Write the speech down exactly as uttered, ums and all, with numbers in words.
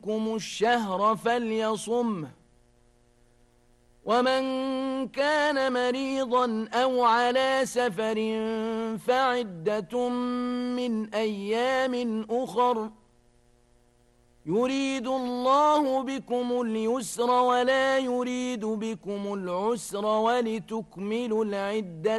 منكم الشهر فليصمه، ومن كان مريضا أو على سفر فعدة من أيام أخر، يريد الله بكم اليسر ولا يريد بكم العسر ولتكملوا العدة